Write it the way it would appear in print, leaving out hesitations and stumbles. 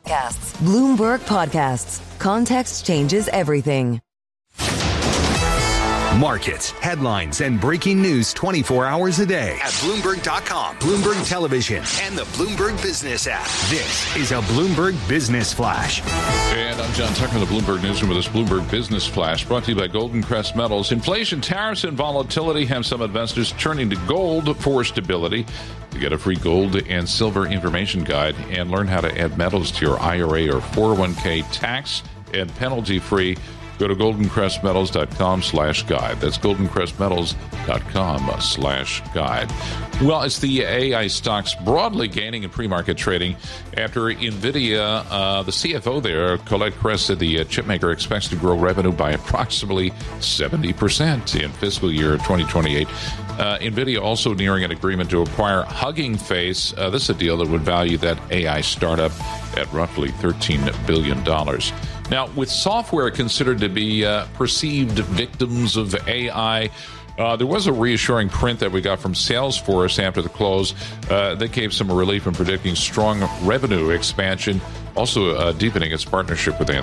Bloomberg Podcasts. Context changes everything. Markets, headlines, and breaking news 24 hours a day at Bloomberg.com, Bloomberg Television, and the Bloomberg Business app. This is a Bloomberg Business Flash. And I'm John Tucker in the Bloomberg Newsroom with this Bloomberg Business Flash, brought to you by Golden Crest Metals. Inflation, tariffs, and volatility have some investors turning to gold for stability. To get a free gold and silver information guide and learn how to add metals to your IRA or 401k tax and penalty-free, go to goldencrestmetals.com/guide. That's goldencrestmetals.com/guide. Well, it's the AI stocks broadly gaining in pre-market trading after NVIDIA, the CFO there, Colette Kress, said the chipmaker expects to grow revenue by approximately 70% in fiscal year 2028. NVIDIA also nearing an agreement to acquire Hugging Face. This is a deal that would value that AI startup at roughly $13 billion. Now, with software considered to be perceived victims of AI, there was a reassuring print that we got from Salesforce after the close that gave some relief in predicting strong revenue expansion, also deepening its partnership with Anthropic.